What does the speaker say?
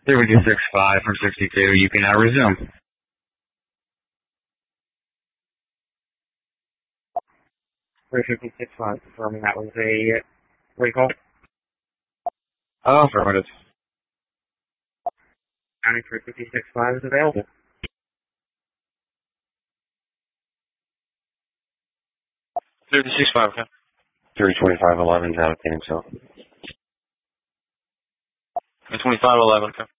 356.5 from 62. You can now resume. 356.5, confirming that was a recall. Affirmative. County 356.5 is available. 356.5, okay. 325.11 is allocating himself. 25.11, okay.